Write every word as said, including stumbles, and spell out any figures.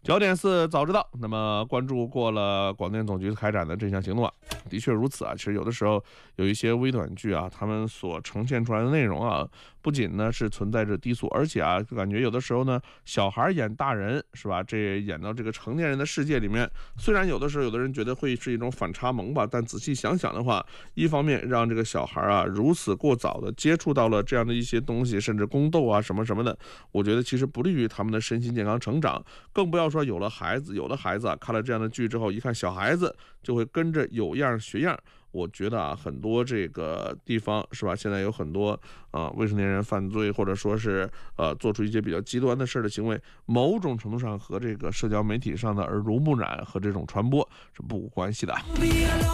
焦点四早知道，那么关注过了广电总局开展的这项行动啊，的确如此啊。其实有的时候有一些微短剧啊，他们所呈现出来的内容啊，不仅呢是存在着低俗，而且啊，感觉有的时候呢，小孩演大人是吧？这演到这个成年人的世界里面，虽然有的时候有的人觉得会是一种反差萌吧，但仔细想想的话，一方面让这个小孩啊如此过早的接触到了这样的一些东西，甚至宫斗啊什么什么的，我觉得其实不利于他们的身心健康成长，更不要说有了孩子，有的孩子啊看了这样的剧之后，一看小孩子就会跟着有样学样。我觉得啊，很多这个地方是吧，现在有很多啊、呃、未成年人犯罪，或者说是呃做出一些比较极端的事的行为，某种程度上和这个社交媒体上的耳濡目染和这种传播是不无关系的。